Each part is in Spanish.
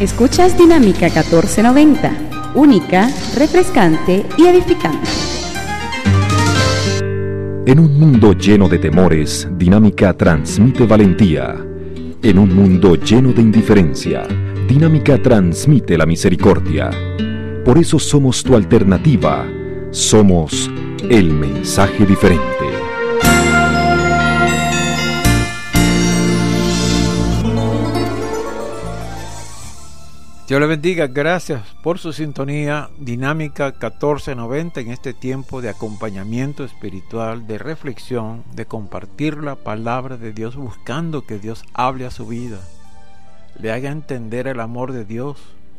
Escuchas Dinámica 1490, única, refrescante y edificante. En un mundo lleno de temores, Dinámica transmite valentía. En un mundo lleno de indiferencia, Dinámica transmite la misericordia. Por eso somos tu alternativa. Somos el mensaje diferente. Dios le bendiga, gracias por su sintonía. Dinámica 1490 en este tiempo de acompañamiento espiritual, de reflexión, de compartir la palabra de Dios, buscando que Dios hable a su vida, le haga entender el amor de Dios,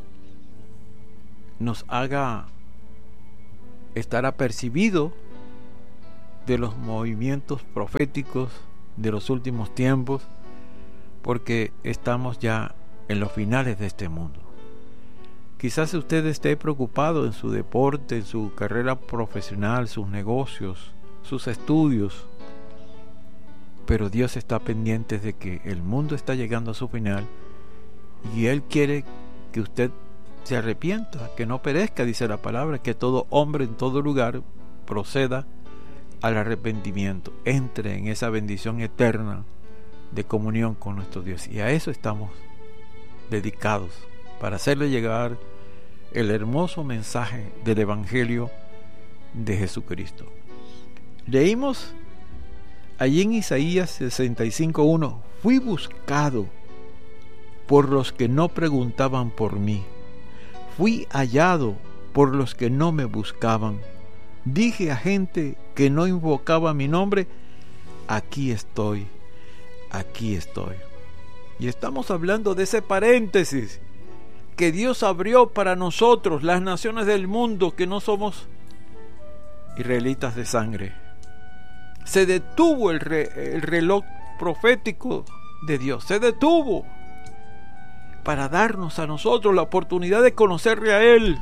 nos haga estar apercibido de los movimientos proféticos de los últimos tiempos, porque estamos ya en los finales de este mundo. Quizás usted esté preocupado en su deporte, en su carrera profesional, sus negocios, sus estudios, pero Dios está pendiente de que el mundo está llegando a su final y Él quiere que usted se arrepienta, que no perezca, dice la palabra, que todo hombre en todo lugar proceda al arrepentimiento, entre en esa bendición eterna de comunión con nuestro Dios. Y a eso estamos dedicados, para hacerle llegar el hermoso mensaje del Evangelio de Jesucristo. Leímos allí en Isaías 65:1: fui buscado por los que no preguntaban por mí, fui hallado por los que no me buscaban. Dije a gente que no invocaba mi nombre: aquí estoy, aquí estoy. Y estamos hablando de ese paréntesis que Dios abrió para nosotros, las naciones del mundo, que no somos israelitas de sangre. Se detuvo el reloj profético de Dios, se detuvo para darnos a nosotros la oportunidad de conocerle a Él.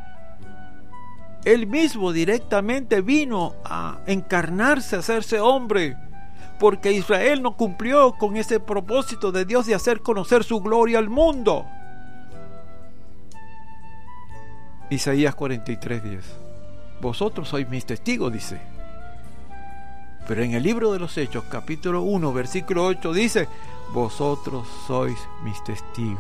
Él mismo directamente vino a encarnarse, a hacerse hombre, porque Israel no cumplió con ese propósito de Dios de hacer conocer su gloria al mundo. Isaías 43:10: vosotros sois mis testigos, dice. Pero en el libro de los Hechos, capítulo 1, versículo 8, dice: vosotros sois mis testigos.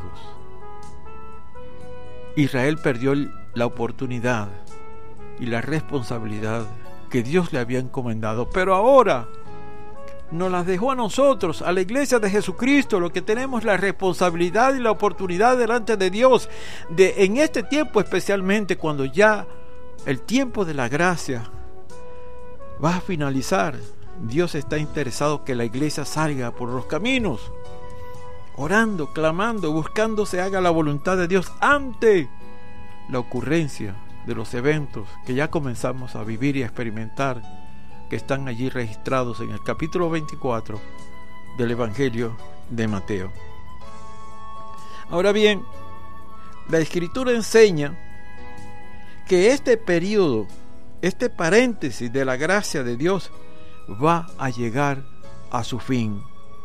Israel perdió la oportunidad y la responsabilidad que Dios le había encomendado, pero ahora nos las dejó a nosotros, a la iglesia de Jesucristo, lo que tenemos la responsabilidad y la oportunidad delante de Dios, de en este tiempo especialmente, cuando ya el tiempo de la gracia va a finalizar. Dios está interesado que la iglesia salga por los caminos, orando, clamando, buscando se haga la voluntad de Dios ante la ocurrencia de los eventos que ya comenzamos a vivir y a experimentar, que están allí registrados en el capítulo 24 del Evangelio de Mateo. Ahora bien, la Escritura enseña que este periodo, este paréntesis de la gracia de Dios va a llegar a su fin.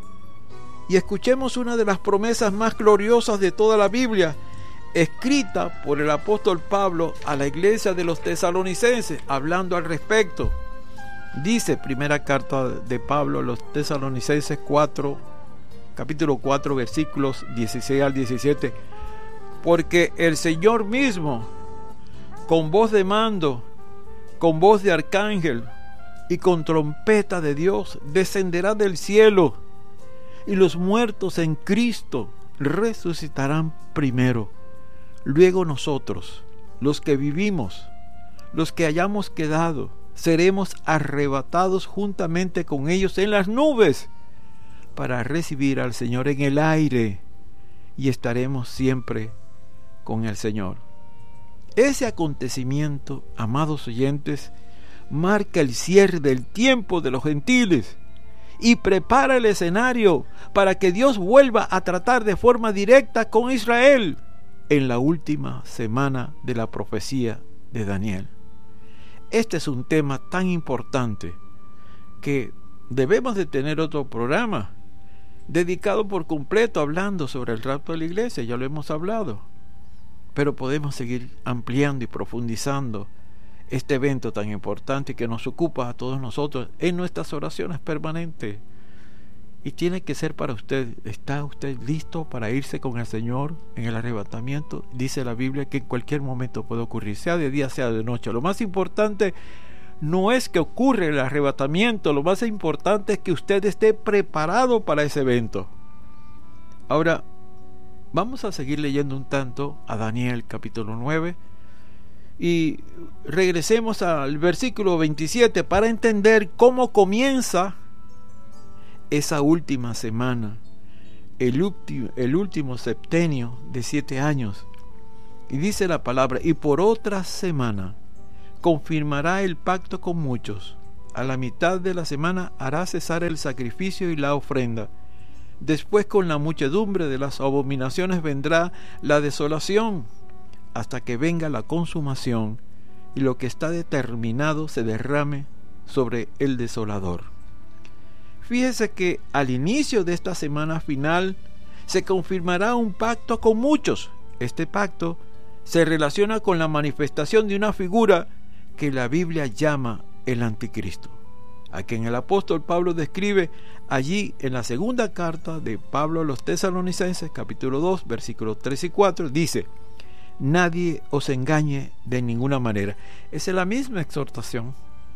Y escuchemos una de las promesas más gloriosas de toda la Biblia, escrita por el apóstol Pablo a la iglesia de los tesalonicenses, hablando al respecto. Dice, primera carta de Pablo a los tesalonicenses 4, capítulo 4, versículos 16 al 17: porque el Señor mismo, con voz de mando, con voz de arcángel y con trompeta de Dios, descenderá del cielo, y los muertos en Cristo resucitarán primero. Luego nosotros, los que vivimos, los que hayamos quedado, seremos arrebatados juntamente con ellos en las nubes para recibir al Señor en el aire, y estaremos siempre con el Señor. Ese acontecimiento, amados oyentes, marca el cierre del tiempo de los gentiles y prepara el escenario para que Dios vuelva a tratar de forma directa con Israel en la última semana de la profecía de Daniel. Este es un tema tan importante que debemos de tener otro programa dedicado por completo hablando sobre el rapto de la iglesia, ya lo hemos hablado, pero podemos seguir ampliando y profundizando este evento tan importante que nos ocupa a todos nosotros en nuestras oraciones permanentes. Y tiene que ser para usted. ¿Está usted listo para irse con el Señor en el arrebatamiento? Dice la Biblia que en cualquier momento puede ocurrir, sea de día, sea de noche. Lo más importante no es que ocurra el arrebatamiento, lo más importante es que usted esté preparado para ese evento. Ahora, vamos a seguir leyendo un tanto a Daniel capítulo 9 y regresemos al versículo 27 para entender cómo comienza esa última semana, el último septenio de 7 años. Y dice la palabra: y por otra semana confirmará el pacto con muchos. A la mitad de la semana hará cesar el sacrificio y la ofrenda. Después, con la muchedumbre de las abominaciones vendrá la desolación, hasta que venga la consumación y lo que está determinado se derrame sobre el desolador. Fíjese que al inicio de esta semana final se confirmará un pacto con muchos. Este pacto se relaciona con la manifestación de una figura que la Biblia llama el anticristo, a quien el apóstol Pablo describe allí en la segunda carta de Pablo a los Tesalonicenses, capítulo 2, versículos 3 y 4, dice: nadie os engañe de ninguna manera. Esa es la misma exhortación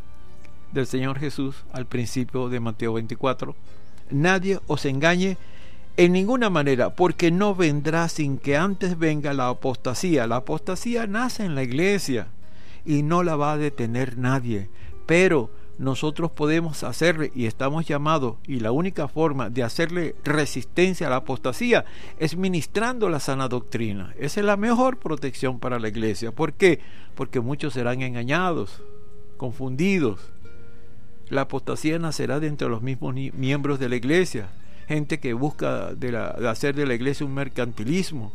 del Señor Jesús al principio de Mateo 24. Nadie os engañe en ninguna manera, porque no vendrá sin que antes venga la apostasía. La apostasía nace en la iglesia y no la va a detener nadie, pero nosotros podemos hacerle, y estamos llamados, y la única forma de hacerle resistencia a la apostasía es ministrando la sana doctrina. Esa es la mejor protección para la iglesia. ¿Por qué? Porque muchos serán engañados, confundidos. La apostasía nacerá de entre los mismos miembros de la iglesia, gente que busca de hacer de la iglesia un mercantilismo,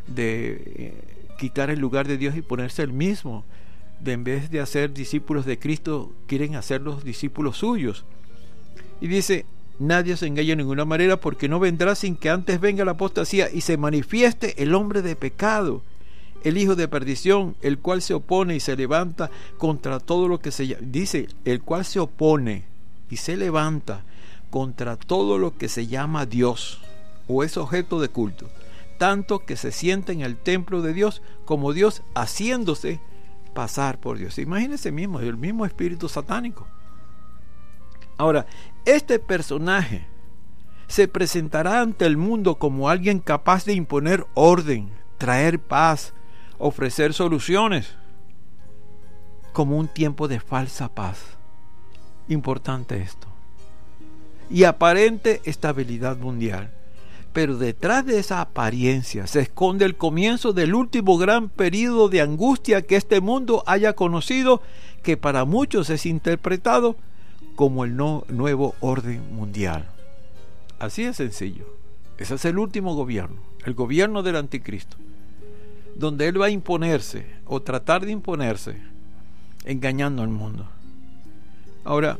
de quitar el lugar de Dios y ponerse el mismo, de en vez de hacer discípulos de Cristo, quieren hacerlos discípulos suyos. Y dice: nadie se engañe de ninguna manera, porque no vendrá sin que antes venga la apostasía y se manifieste el hombre de pecado, el hijo de perdición, el cual se opone y se levanta contra todo lo que dice, el cual se opone y se levanta contra todo lo que se llama Dios o es objeto de culto, tanto que se sienta en el templo de Dios como Dios, haciéndose pasar por Dios. Imagínense mismo, el mismo espíritu satánico. Ahora, este personaje se presentará ante el mundo como alguien capaz de imponer orden, traer paz, ofrecer soluciones, como un tiempo de falsa paz. Importante esto. Y aparente estabilidad mundial. Pero detrás de esa apariencia se esconde el comienzo del último gran período de angustia que este mundo haya conocido, que para muchos es interpretado como el nuevo orden mundial. Así de sencillo. Ese es el último gobierno, el gobierno del anticristo, donde él va a imponerse o tratar de imponerse, engañando al mundo. Ahora,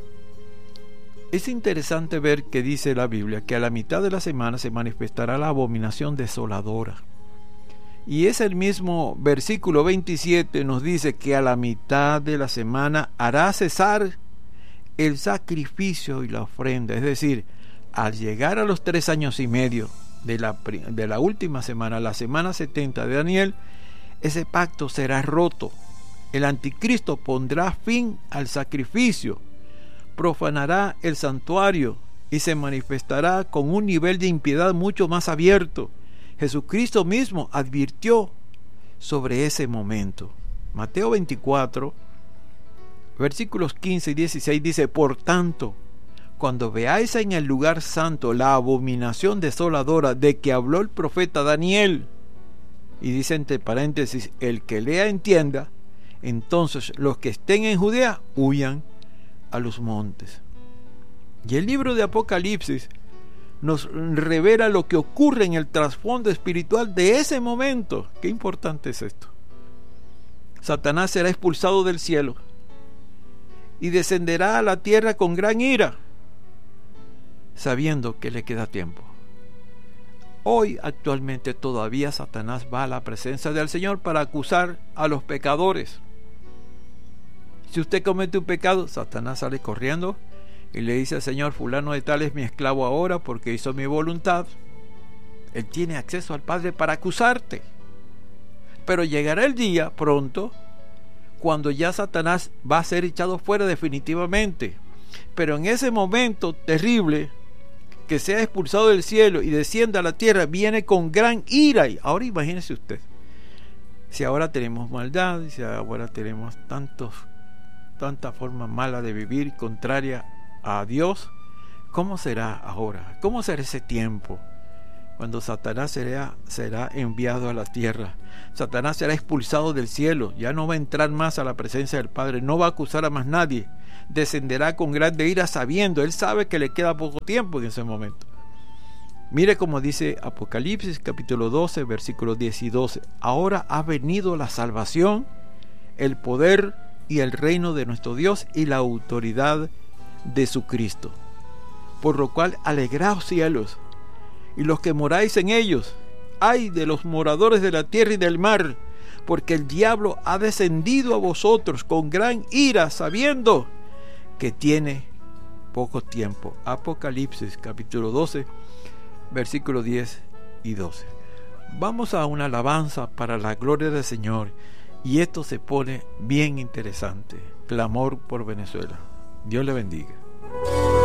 es interesante ver que dice la Biblia que a la mitad de la semana se manifestará la abominación desoladora. Y es el mismo versículo 27 nos dice que a la mitad de la semana hará cesar el sacrificio y la ofrenda. Es decir, al llegar a los 3 años y medio de la última semana, la semana 70 de Daniel, ese pacto será roto. El anticristo pondrá fin al sacrificio, profanará el santuario y se manifestará con un nivel de impiedad mucho más abierto. Jesucristo mismo advirtió sobre ese momento. Mateo 24, versículos 15 y 16 dice: por tanto, cuando veáis en el lugar santo la abominación desoladora de que habló el profeta Daniel, y dice entre paréntesis, el que lea entienda, entonces los que estén en Judea huyan a los montes. Y el libro de Apocalipsis nos revela lo que ocurre en el trasfondo espiritual de ese momento. Qué importante es esto. Satanás será expulsado del cielo y descenderá a la tierra con gran ira, sabiendo que le queda tiempo. Hoy actualmente todavía Satanás va a la presencia del Señor para acusar a los pecadores. Si usted comete un pecado, Satanás sale corriendo y le dice al Señor: fulano de tal es mi esclavo ahora porque hizo mi voluntad. Él tiene acceso al Padre para acusarte. Pero llegará el día pronto cuando ya Satanás va a ser echado fuera definitivamente. Pero en ese momento terrible, que sea expulsado del cielo y descienda a la tierra, viene con gran ira. Y ahora imagínese usted, si ahora tenemos maldad, si ahora tenemos tanta forma mala de vivir, contraria a Dios, ¿cómo será ahora? ¿Cómo será ese tiempo cuando Satanás será enviado a la tierra? Satanás será expulsado del cielo, ya no va a entrar más a la presencia del Padre, no va a acusar a más nadie, descenderá con grande ira sabiendo, él sabe que le queda poco tiempo en ese momento. Mire como dice Apocalipsis capítulo 12 versículos 10 y 12: ahora ha venido la salvación, el poder y el reino de nuestro Dios y la autoridad de su Cristo, por lo cual alegraos cielos y los que moráis en ellos, ay de los moradores de la tierra y del mar, porque el diablo ha descendido a vosotros con gran ira, sabiendo que tiene poco tiempo. Apocalipsis capítulo 12 versículos 10 y 12. Vamos a una alabanza para la gloria del Señor, y esto se pone bien interesante. Clamor por Venezuela. Dios le bendiga.